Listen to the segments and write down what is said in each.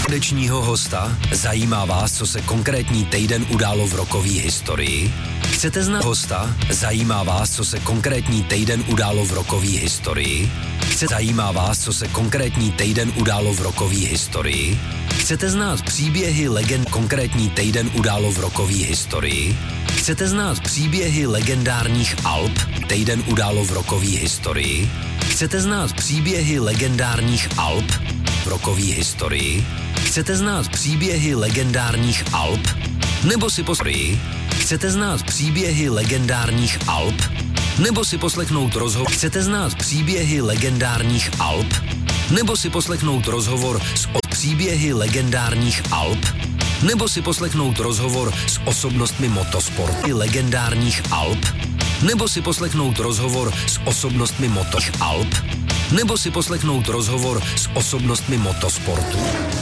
Dnešního hosta zajímá vás, co se konkrétní týden událo v rockové historii? Chcete znát hosta? Zajímá vás, co se konkrétní týden událo v rockové historii? Zajímá vás, co se konkrétní týden událo v rockové historii? Chcete znát příběhy legend konkrétní týden událo v rockové historii? Chcete znát příběhy legendárních alb týden událo v rockové historii? Chcete znát příběhy legendárních alb v rockové historii? Chcete znát příběhy legendárních alb? Nebo si Chcete znát příběhy legendárních alb? Nebo si poslechnout rozhovor? Chcete znát příběhy legendárních alb? Nebo si poslechnout rozhovor s příběhy legendárních alb? Nebo si poslechnout rozhovor s osobnostmi motosportu legendárních alb? Nebo si poslechnout rozhovor s osobnostmi alb? Nebo si poslechnout rozhovor s osobnostmi motosportu?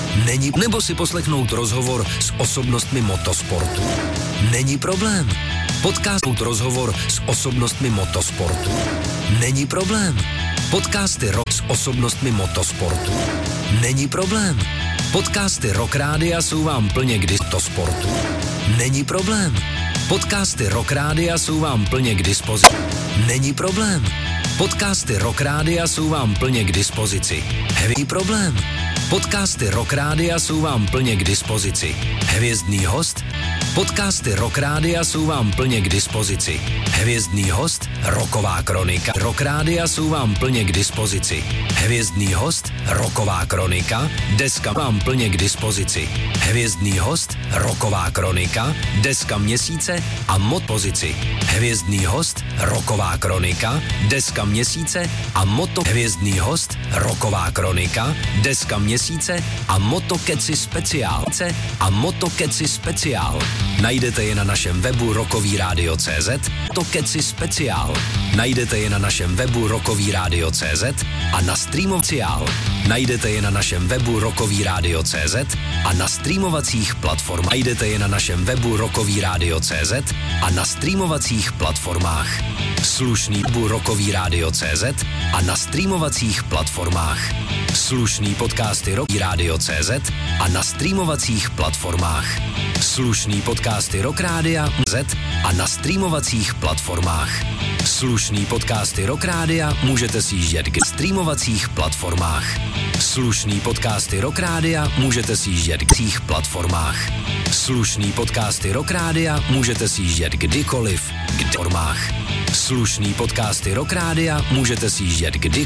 Nebo si poslechnout rozhovor s osobnostmi motosportu? Není problém. Podcastout rozhovor s osobnostmi motosportu? Není problém. Podcasty s osobnostmi motosportu? Není problém. Podcasty Rock Rádia jsou vám plně k motosportu? Není problém. Podcasty Rock Rádia jsou vám plně k dispozici? Není problém. Podcasty Rock Rádia jsou vám plně k dispozici. Není problém. Podcasty Rock Rádia jsou vám plně k dispozici. Hvězdný host? Podcasty Rock Rádia jsou vám plně k dispozici. Hvězdný host? Rocková kronika. Rock Rádia jsou vám plně k dispozici. Hvězdný host? Rocková kronika. Deska vám plně k dispozici. Hvězdný host? Rocková kronika. Deska měsíce a pozici. Hvězdný host? Rocková kronika. Deska měsíce a Hvězdný host? Rocková kronika. Deska měsíce a Motokeci speciál. A Motokeci speciál. Najdete je na našem webu rockovyradio.cz. Motokeci speciál. Najdete je na našem webu rockovyradio.cz a na streamovciál. Najdete je na našem webu rockovyradio.cz a na streamovacích platformách. Najdete je na našem webu rockovyradio.cz a na streamovacích platformách. Slušný webu rockovyradio.cz a na streamovacích platformách. Slušný podcasty rockovyradio.cz a na streamovacích platformách. Slušný podcasty Rock Rádia Z a na streamovacích platformách. Slušný podcasty Rock Rádia můžete sjíždět k streamovacích platformách. Slušný podcasty Rock Rádia můžete sjíždět k těch platformách. Slušný podcasty Rock Rádia můžete sjíždět kdykoliv, k platformách. Slušný podcasty Rock Rádia můžete sjíždět kdy